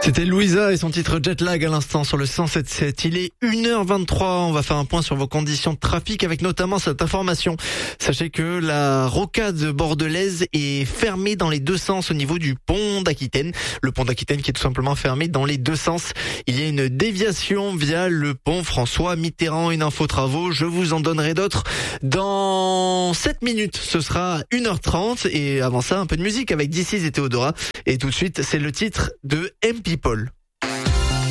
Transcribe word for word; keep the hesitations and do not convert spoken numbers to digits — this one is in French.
C'était Louisa et son titre Jetlag à l'instant sur le cent sept sept. Il est une heure vingt-trois. On va faire un point sur vos conditions de trafic avec notamment cette information. Sachez que la rocade bordelaise est fermée dans les deux sens au niveau du pont d'Aquitaine. Le pont d'Aquitaine qui est tout simplement fermé dans les deux sens. Il y a une déviation via le pont François Mitterrand. Une info travaux. Je vous en donnerai d'autres dans sept minutes. Ce sera une heure trente et avant ça un peu de musique avec D C et Théodora. Et tout de suite c'est le titre de M People.